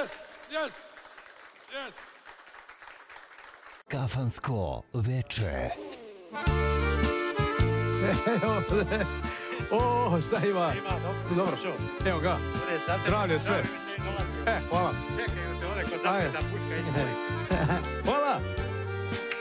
Kafansko veče. O, šta ima? Dobro. Evo ga. Zdravlje sve. Hvala. Čekaju te one ko zapeta puška i